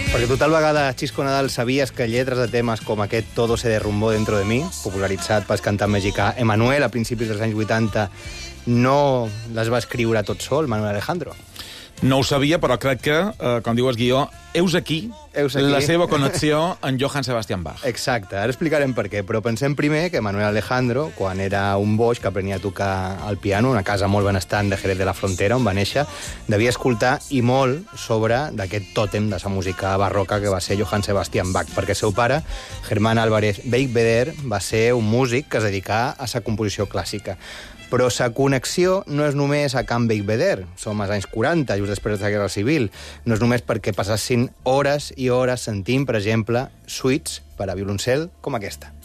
Perquè tu tal vegada, Xisco Nadal, sabies que lletres de temes com aquest Todo se derrumbó dentro de mi, popularitzat pel cantant mexicà Emanuel a principis dels anys 80, no les va escriure tot sol, Manuel Alejandro? No ho sabia, però crec que, com diu el guió, heus aquí la seva connexió en Johann Sebastian Bach. Exacte, ara explicarem per què, però pensem primer que Manuel Alejandro, quan era un boig que aprenia a tocar el piano, una casa molt benestant de Jerez de la Frontera, on va néixer, devia escoltar i molt sobre d'aquest tòtem de la música barroca que va ser Johann Sebastian Bach, perquè el seu pare, Germán Álvarez Beigbeder, va ser un músic que es dedicà a la composició clàssica. Però la connexió no és només a Can Beigbeder, som als anys 40, just després de la Guerra Civil, no és només perquè passassin hores i hores sentint, per exemple, suites per a violoncel com aquesta.